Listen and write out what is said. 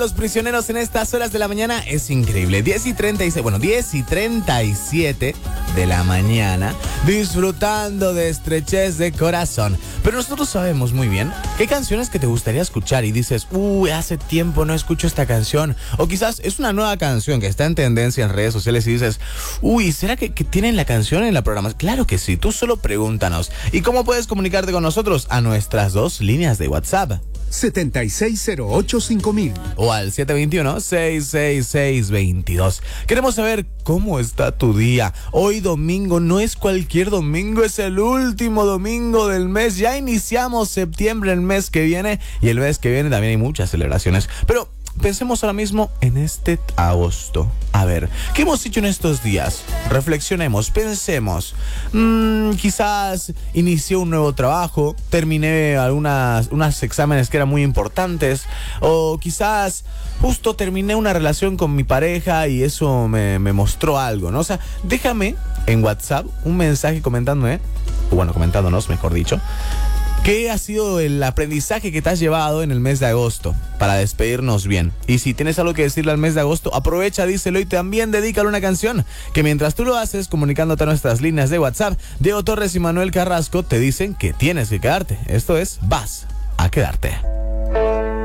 Los prisioneros en estas horas de la mañana es increíble. 10:37 de la mañana, disfrutando de estrechez de corazón. Pero nosotros sabemos muy bien qué canciones que te gustaría escuchar y dices, hace tiempo no escucho esta canción. O quizás es una nueva canción que está en tendencia en redes sociales y dices, ¿será que tienen la canción en la programación? Claro que sí, tú solo pregúntanos. ¿Y cómo puedes comunicarte con nosotros? A nuestras 2 líneas de WhatsApp. 76085000 o al 721-666-22. Queremos saber cómo está tu día. Hoy domingo no es cualquier domingo, es el último domingo del mes. Ya iniciamos septiembre, el mes que viene, y el mes que viene también hay muchas celebraciones. Pero pensemos ahora mismo en este agosto. A ver, ¿qué hemos hecho en estos días? Reflexionemos, pensemos. Quizás inicié un nuevo trabajo, terminé unos exámenes que eran muy importantes, o quizás justo terminé una relación con mi pareja y eso me mostró algo, ¿no? O sea, déjame en WhatsApp un mensaje comentándonos, mejor dicho. ¿Qué ha sido el aprendizaje que te has llevado en el mes de agosto para despedirnos bien? Y si tienes algo que decirle al mes de agosto, aprovecha, díselo y también dedícale una canción. Que mientras tú lo haces, comunicándote a nuestras líneas de WhatsApp, Diego Torres y Manuel Carrasco te dicen que tienes que quedarte. Esto es Vas a Quedarte.